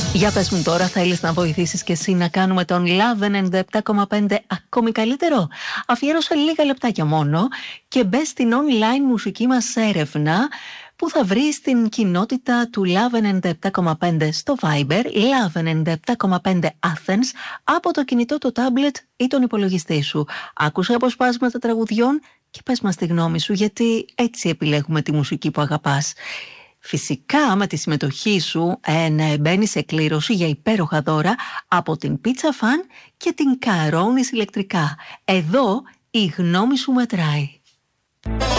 Για πες μου τώρα, θέλεις να βοηθήσεις και εσύ να κάνουμε τον Love 97,5 ακόμη καλύτερο? Αφιέρωσε λίγα λεπτάκια μόνο και μπες στην online μουσική μας έρευνα που θα βρεις στην κοινότητα του Love 97,5 στο Viber, Love 97,5 Athens, από το κινητό, το tablet ή τον υπολογιστή σου. Άκουσε αποσπάσματα τραγουδιών και πες μας τη γνώμη σου, γιατί έτσι επιλέγουμε τη μουσική που αγαπάς. Φυσικά με τη συμμετοχή σου μπαίνει σε κλήρωση για υπέροχα δώρα από την Pizza Fan και την Caronis ηλεκτρικά. Εδώ η γνώμη σου μετράει.